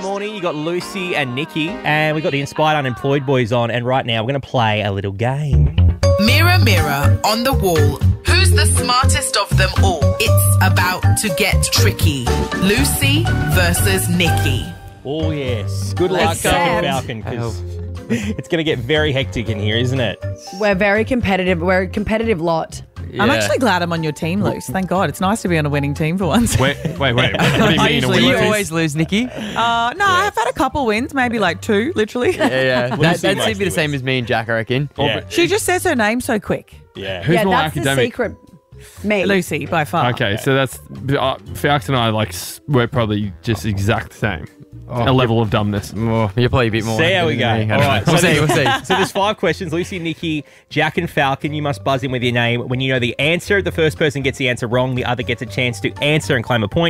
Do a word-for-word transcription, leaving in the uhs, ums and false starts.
morning. You got Lucy and Nikki, and we got the Inspired Unemployed boys on. And right now, we're going to play a little game. Mirror, mirror on the wall, who's the smartest of them all? It's about to get tricky. Lucy versus Nikki. Oh, yes. Good luck, Let's Jack go. and Falcon, because it's going to get very hectic in here, isn't it? We're very competitive. We're a competitive lot. I'm actually glad I'm on your team, Luce. Thank God. It's nice to be on a winning team for once. Wait, wait, wait. What do you I mean a usually winning You team? always lose, Nikki. Uh, no, I've had a couple wins, maybe like two, literally. Yeah, yeah. Lucy That, that'd mostly be the same wins. as me and Jack, I reckon. Yeah. She just says her name so quick. Yeah. Who's yeah, more that's academic? the secret. Me. Lucy, by far. Okay, so that's uh, Falx and I. Like s- we're probably just exact same. a level of dumbness. More, you're probably a bit more. See how we go. than me. I All don't right, know. We'll so see. We'll there's- see. So there's five questions. Lucy, Nikki, Jack and Falcon. You must buzz in with your name. When you know the answer, the first person gets the answer wrong. The other gets a chance to answer and claim a point.